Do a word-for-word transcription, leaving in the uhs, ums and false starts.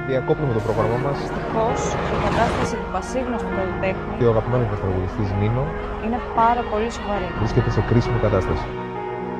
Διακόπτουμε το πρόγραμμά μας. Δυστυχώς, η κατάσταση του πασίγνωστου καλλιτέχνη Και ο αγαπημένος μας τραγουδιστής Νίνο είναι πάρα πολύ σοβαρή. βρίσκεται σε κρίσιμη κατάσταση.